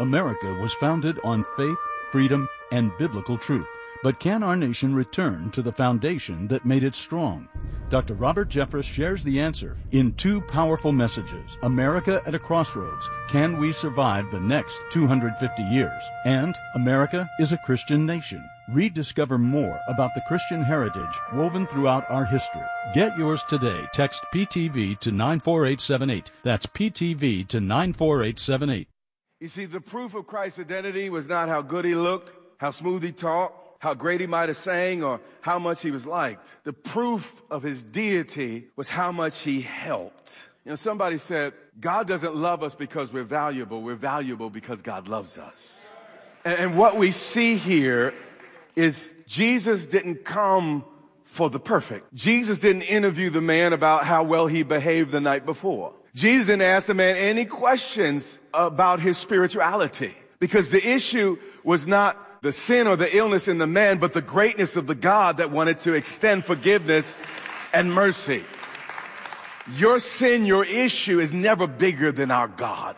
America was founded on faith, freedom, and biblical truth. But can our nation return to the foundation that made it strong? Dr. Robert Jeffress shares the answer in two powerful messages. America at a Crossroads. Can we survive the next 250 years? And America is a Christian nation. Rediscover more about the Christian heritage woven throughout our history. Get yours today. Text PTV to 94878. That's PTV to 94878. You see, the proof of Christ's identity was not how good he looked, how smooth he talked, how great he might have sang, or how much he was liked. The proof of his deity was how much he helped. You know, somebody said, God doesn't love us because we're valuable because God loves us. And what we see here is Jesus didn't come for the perfect. Jesus didn't interview the man about how well he behaved the night before. Jesus didn't ask the man any questions about his spirituality, because the issue was not the sin or the illness in the man, but the greatness of the God that wanted to extend forgiveness and mercy. Your sin, your issue is never bigger than our God.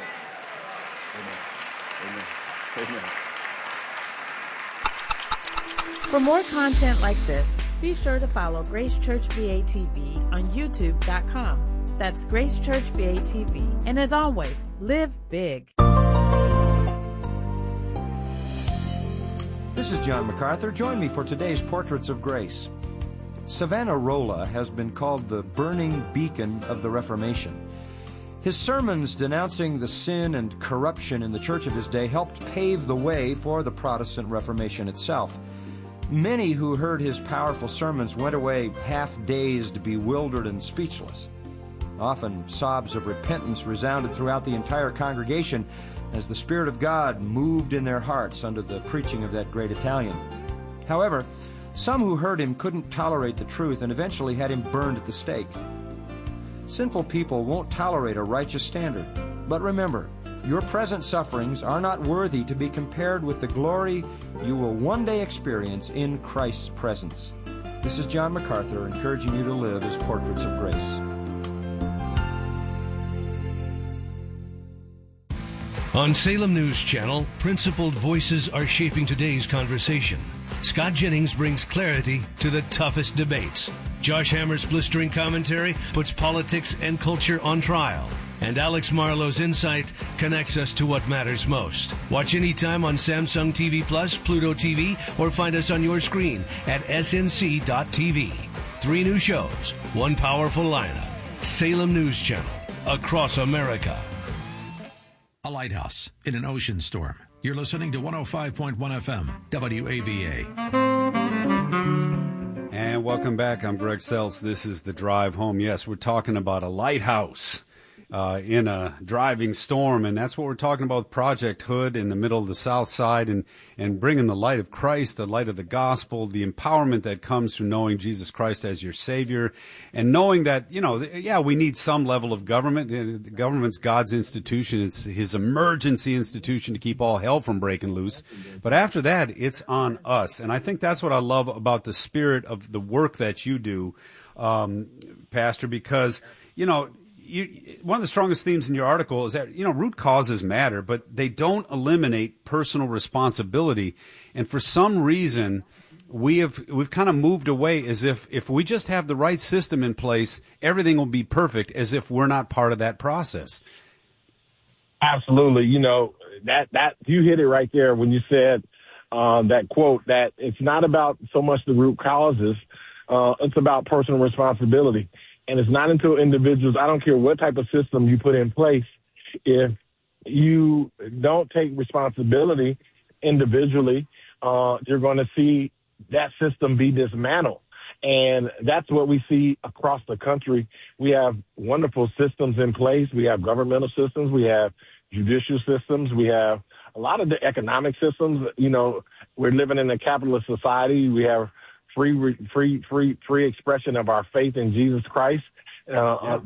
Amen. Amen. Amen. For more content like this, be sure to follow Grace Church VA TV on YouTube.com. That's Grace Church VA TV. And as always, live big. This is John MacArthur. Join me for today's Portraits of Grace. Savonarola has been called the burning beacon of the Reformation. His sermons denouncing the sin and corruption in the church of his day helped pave the way for the Protestant Reformation itself. Many who heard his powerful sermons went away half-dazed, bewildered, and speechless. Often sobs of repentance resounded throughout the entire congregation as the Spirit of God moved in their hearts under the preaching of that great Italian. However, some who heard him couldn't tolerate the truth and eventually had him burned at the stake. Sinful people won't tolerate a righteous standard. But remember, your present sufferings are not worthy to be compared with the glory you will one day experience in Christ's presence. This is John MacArthur encouraging you to live as Portraits of Grace. On Salem News Channel, principled voices are shaping today's conversation. Scott Jennings brings clarity to the toughest debates. Josh Hammer's blistering commentary puts politics and culture on trial. And Alex Marlowe's insight connects us to what matters most. Watch anytime on Samsung TV Plus, Pluto TV, or find us on your screen at snc.tv. 3 new shows, 1 powerful lineup. Salem News Channel, across America. A lighthouse in an ocean storm. You're listening to 105.1 FM, WAVA. And welcome back. I'm Greg Seltz. This is The Drive Home. Yes, we're talking about a lighthouse in a driving storm, and that's what we're talking about with Project Hood in the middle of the South Side, and bringing the light of Christ, the light of the gospel, the empowerment that comes from knowing Jesus Christ as your Savior, and knowing that, you know, yeah, we need some level of government. The government's God's institution. It's his emergency institution to keep all hell from breaking loose. But after that, it's on us. And I think that's what I love about the spirit of the work that you do, Pastor, because, you know, one of the strongest themes in your article is that, you know, root causes matter, but they don't eliminate personal responsibility. And for some reason, we've kind of moved away as if we just have the right system in place, everything will be perfect, as if we're not part of that process. Absolutely. You know, that you hit it right there when you said that quote, that it's not about so much the root causes, it's about personal responsibility. And it's not until individuals, I don't care what type of system you put in place, if you don't take responsibility individually, you're going to see that system be dismantled. And that's what we see across the country. We have wonderful systems in place. We have governmental systems. We have judicial systems. We have a lot of the economic systems. You know, we're living in a capitalist society. We have free expression of our faith in Jesus Christ.